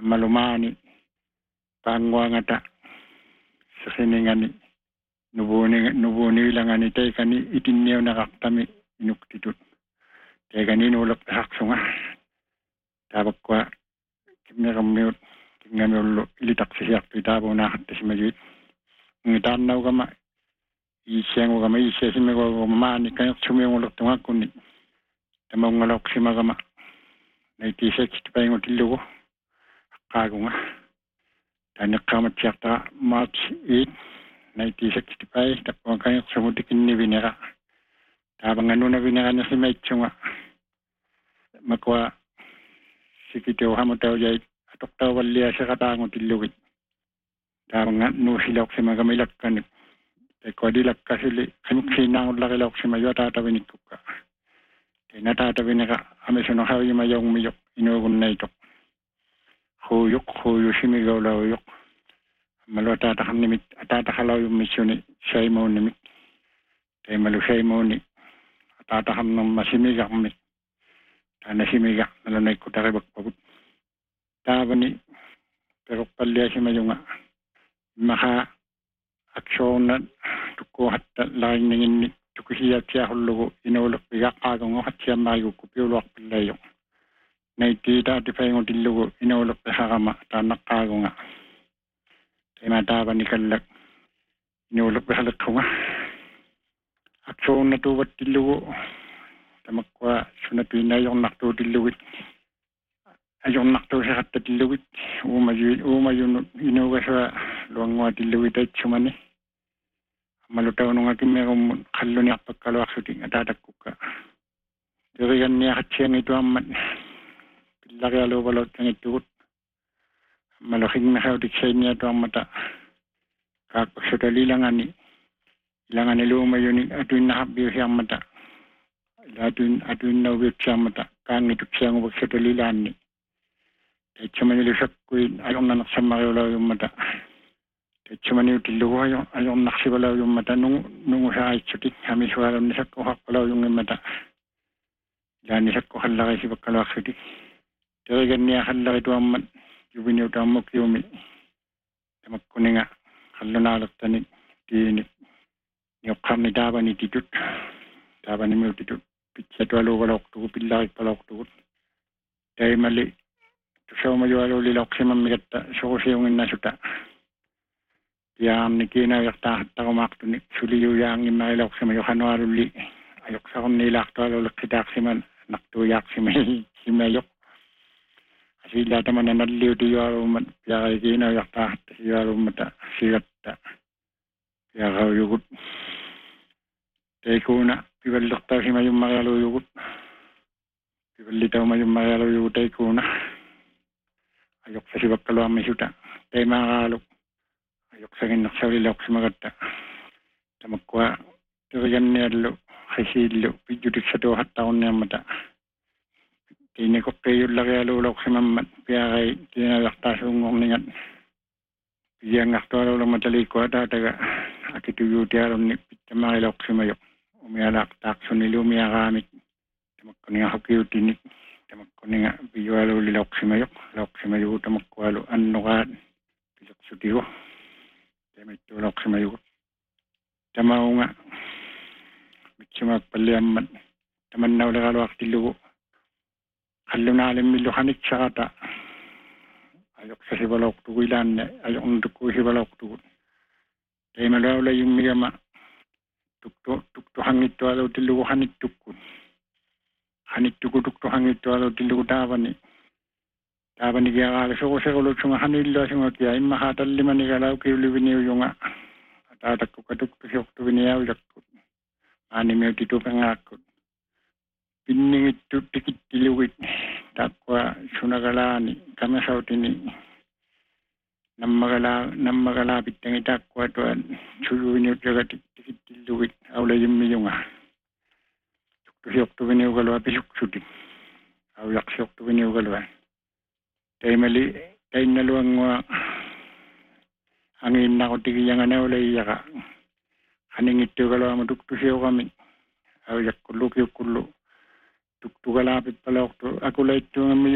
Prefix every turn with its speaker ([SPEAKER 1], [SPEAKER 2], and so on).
[SPEAKER 1] malumani pangwangata sa siningani nubuni langani tay kani itinniw nakaktami inuktitut tay kani nulak haksunga tabakwa kimnamiut kimnamiullo ilitak siyak pitabo nakatismayit ngitanaw kama isengo kama isesimego mani kayok sumiyong tunga kuni tamang ngalok simagama naitisek tipaingo tilugo kagunga tanak kamat yakta March 8 1965 tapos kayong sumudikin ni Binera tabang ano na Binera na si Maitsunga makwa sikitiw hamutaw jay atok tawal liya sa katangon tilugit tabang no silok si magamilak kanip ay kwa dilak kasili kanip sinangod lakilok si mayo tatawinik ka kaya natatawin ka amisono hawi mayong miyok inugun na itok huyok simigaw lawyok malo tatakam nimit atatakalaw yung misyon siya mo nimit kaya malo siya mo ni atatakam ng masimigak mit na simigak nalanay ko takibag pabut taba ni pero palya si mayunga maka aksyon na tuko hat laing ningin ni tuko siya siya hulugo inulok bigak agong hat siya mayo kupiulok palayong naitita di paingo tilugo inulok hakama tanak agong nga kaya mataba ni kalak inulok halak ko nga aksyon na tuwat tilugo tamakwa sunatuin na yung nakto tilugit ayong nakto sa kata tilugit umayun inuga sa luangwa tilugit ay sumani malutaw nung aking merong kalo niya pagkalawak suting atatak ko ka dirigan niya katsiyang ito amat pilaki alo-balot ng ituot malaking nakaudik sa niya ito ang mata kakasutali ilangan ni lumayun atuin nakabiyo siyang mata atuin nawit siyang mata kangituk siyang wagsutali ilan ni kahit sumanilusak ko ayong nanak sa mariulaw yung mata kahit sumaniw tilugo ayong naksibalaw yung mata nung sa ay sutik hamis walam nisak ko hakpalaw yung mata yan nisak ko halakay si pagkalawak sutik dirigan niya halakay ito amat yubiniw ito amok yumi tamak ko nga halunalak tanik tinik niyokam ni daba ni titut daba ni miw titut pitsa ito alo-walok tukut pilakit palawak tukut dahil mali ito siya umayualo lilawak si mamigat so ko siyong nasuta yang ni kinayak tahat takumak tunik suliyo yang imailawak si mayo kanuaruli ayok sa kong nilak to alulak sitak si man naktuyak si mayok sila taman na nadliw di yaro mat kaya kinayak tahat si yaro mata sigat ta kaya kaw yugut kaya kuna pibalak ta si mayong makalo yugut pibalitaw mayong makalo yugut ay kuna ayok sa sibak kalawang may suta kaya makakalok ayok sa kinaksarilok si magata tamakwa tirigan niya lo kasilo pijudik sa dohat taon niya mata kini ko kayo lagi alulok si mamat kaya kay kinalaktas ungong ningat yang akto alulok matali ko taga akituyo tiyaron ni pitamakilok si mayok umialak takso nilo umiakamit tamakko niya hakiyo tinik tamakko niya biyo alulilok si mayok lok si mayok tamakko alo ano ka pilok sutiyo kaya may tulok si mayok tamaw nga bitsimag paliaman taman na ulang alwak tilugo kalunalim miluhanik sa kata ayok sa sibalok tukuilan ayok nduko sibalok tukut kaya malawala yung migama tukto hangit to alaw tilugo hanik tukut hanik tukut hangit to alaw tilugo taban ni kaya kalaso ko sa kulot sunga hanilo sunga kaya imakatan lima ni kalaw kayo liwiniw yung nga atatak ko katukto siya kto biniyaw yakot anime tito pangakot piningit tu tikit tiluwit takwa sunagalani kami sa utini namagalapit ng itakwa tuan suyuin yung taga tikit tiluwit awla yung miyunga tuktusiyok tu biniw kalwa pisuk suti awyak siyok tu biniw kalwa kaya mali kaya naluang angin na ko tigiyangan na wala iyaka haningit tu kalwa matuktusiyok kami awyak kulo tuktugalapit pala ako lait yung